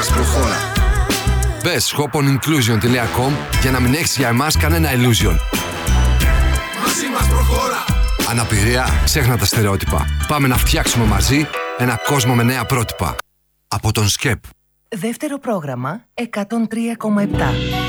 μας προχώρα. Μπες shoponinclusion.com για να μην έχεις για εμάς κανένα illusion. Μαζί μας προχώρα. Αναπηρία, ξέχνα τα στερεότυπα. Πάμε να φτιάξουμε μαζί ένα κόσμο με νέα πρότυπα. Από τον ΣΚΕΠ. Δεύτερο πρόγραμμα 103,7.